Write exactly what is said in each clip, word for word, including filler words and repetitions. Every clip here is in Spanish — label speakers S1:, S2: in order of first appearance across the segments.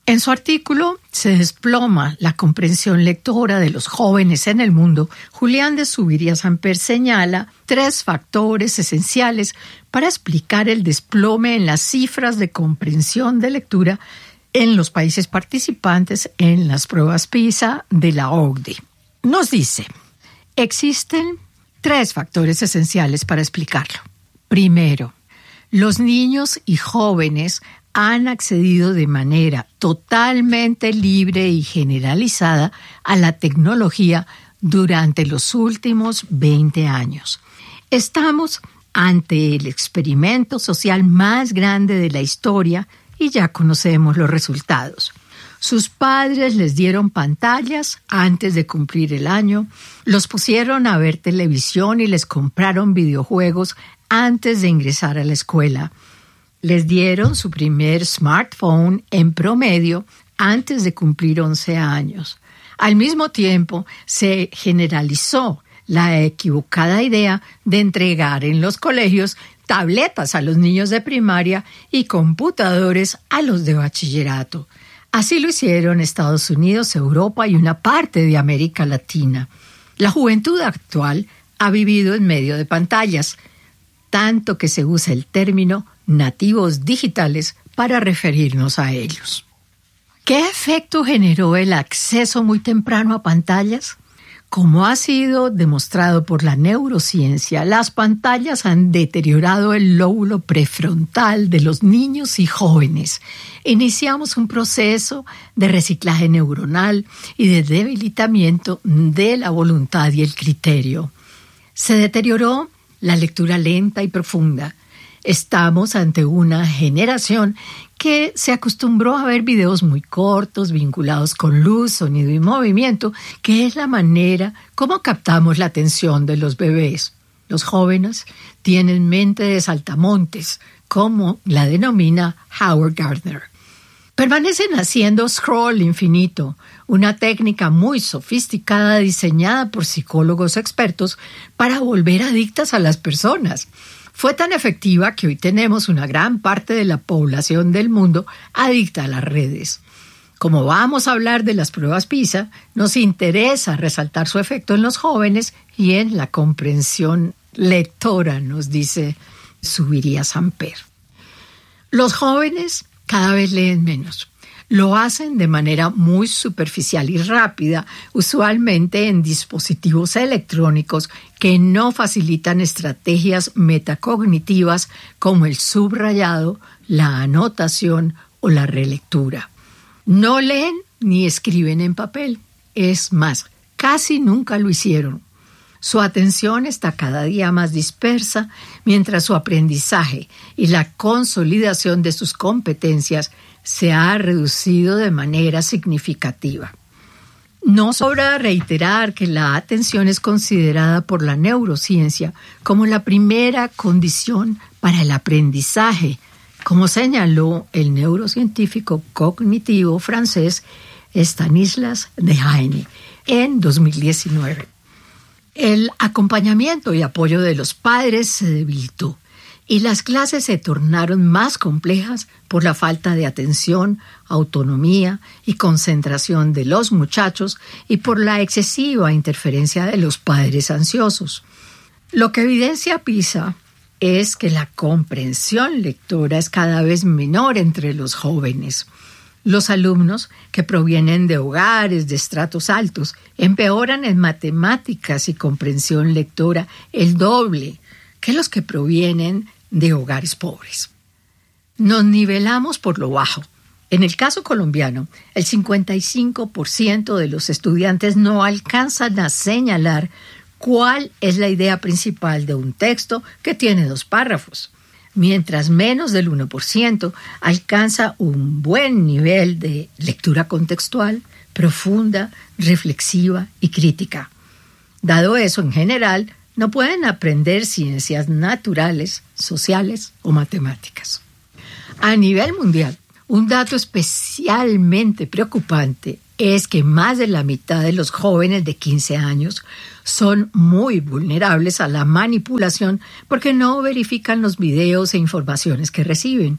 S1: En su artículo Se desploma la comprensión lectora de los jóvenes en el mundo, Julián de Zuviría Samper señala tres factores esenciales para explicar el desplome en las cifras de comprensión de lectura en los países participantes en las pruebas PISA de la O C D E. Nos dice, existen tres factores esenciales para explicarlo. Primero, los niños y jóvenes han accedido de manera totalmente libre y generalizada a la tecnología durante los últimos veinte años. Estamos ante el experimento social más grande de la historia y ya conocemos los resultados. Sus padres les dieron pantallas antes de cumplir el año, los pusieron a ver televisión y les compraron videojuegos antes de ingresar a la escuela. Les dieron su primer smartphone en promedio antes de cumplir once años. Al mismo tiempo, se generalizó la equivocada idea de entregar en los colegios tabletas a los niños de primaria y computadores a los de bachillerato. Así lo hicieron Estados Unidos, Europa y una parte de América Latina. La juventud actual ha vivido en medio de pantallas, tanto que se usa el término nativos digitales para referirnos a ellos. ¿Qué efecto generó el acceso muy temprano a pantallas? Como ha sido demostrado por la neurociencia, las pantallas han deteriorado el lóbulo prefrontal de los niños y jóvenes. Iniciamos un proceso de reciclaje neuronal y de debilitamiento de la voluntad y el criterio. Se deterioró la lectura lenta y profunda. Estamos ante una generación que se acostumbró a ver videos muy cortos, vinculados con luz, sonido y movimiento, que es la manera como captamos la atención de los bebés. Los jóvenes tienen mente de saltamontes, como la denomina Howard Gardner. Permanecen haciendo scroll infinito, una técnica muy sofisticada diseñada por psicólogos expertos para volver adictas a las personas. Fue tan efectiva que hoy tenemos una gran parte de la población del mundo adicta a las redes. Como vamos a hablar de las pruebas PISA, nos interesa resaltar su efecto en los jóvenes y en la comprensión lectora, nos dice Zuviría Samper. Los jóvenes cada vez leen menos. Lo hacen de manera muy superficial y rápida, usualmente en dispositivos electrónicos que no facilitan estrategias metacognitivas como el subrayado, la anotación o la relectura. No leen ni escriben en papel. Es más, casi nunca lo hicieron. Su atención está cada día más dispersa, mientras su aprendizaje y la consolidación de sus competencias se ha reducido de manera significativa. No sobra reiterar que la atención es considerada por la neurociencia como la primera condición para el aprendizaje, como señaló el neurocientífico cognitivo francés Stanislas Dehaene en dos mil diecinueve. El acompañamiento y apoyo de los padres se debilitó y las clases se tornaron más complejas por la falta de atención, autonomía y concentración de los muchachos y por la excesiva interferencia de los padres ansiosos. Lo que evidencia PISA es que la comprensión lectora es cada vez menor entre los jóvenes. Los alumnos que provienen de hogares de estratos altos empeoran en matemáticas y comprensión lectora el doble que los que provienen de hogares pobres. Nos nivelamos por lo bajo. En el caso colombiano, el cincuenta y cinco por ciento de los estudiantes no alcanzan a señalar cuál es la idea principal de un texto que tiene dos párrafos, mientras menos del uno por ciento alcanza un buen nivel de lectura contextual, profunda, reflexiva y crítica. Dado eso, en general, no pueden aprender ciencias naturales, sociales o matemáticas. A nivel mundial, un dato especialmente preocupante es que más de la mitad de los jóvenes de quince años son muy vulnerables a la manipulación porque no verifican los videos e informaciones que reciben.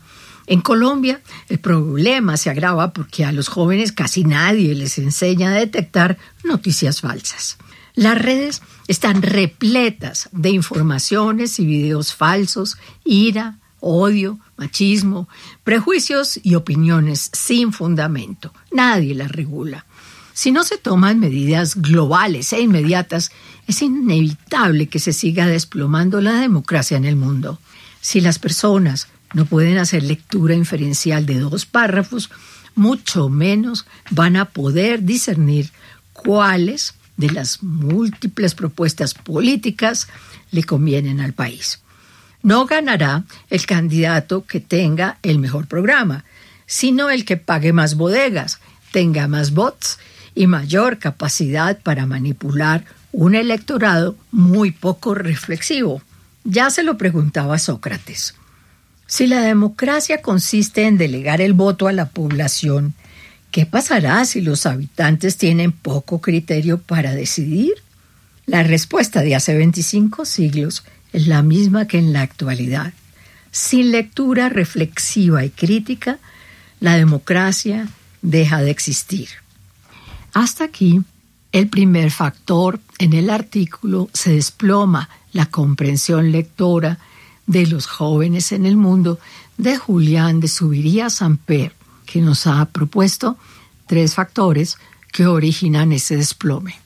S1: En Colombia, el problema se agrava porque a los jóvenes casi nadie les enseña a detectar noticias falsas. Las redes están repletas de informaciones y videos falsos, ira, odio, machismo, prejuicios y opiniones sin fundamento. Nadie las regula. Si no se toman medidas globales e inmediatas, es inevitable que se siga desplomando la democracia en el mundo. Si las personas no pueden hacer lectura inferencial de dos párrafos, mucho menos van a poder discernir cuáles de las múltiples propuestas políticas le convienen al país. No ganará el candidato que tenga el mejor programa, sino el que pague más bodegas, tenga más bots y mayor capacidad para manipular un electorado muy poco reflexivo. Ya se lo preguntaba Sócrates. Si la democracia consiste en delegar el voto a la población, ¿qué pasará si los habitantes tienen poco criterio para decidir? La respuesta de hace veinticinco siglos es la misma que en la actualidad. Sin lectura reflexiva y crítica, la democracia deja de existir. Hasta aquí, el primer factor en el artículo se desploma la comprensión lectora de los jóvenes en el mundo de Julián de Zuviría-Samper, que nos ha propuesto tres factores que originan ese desplome.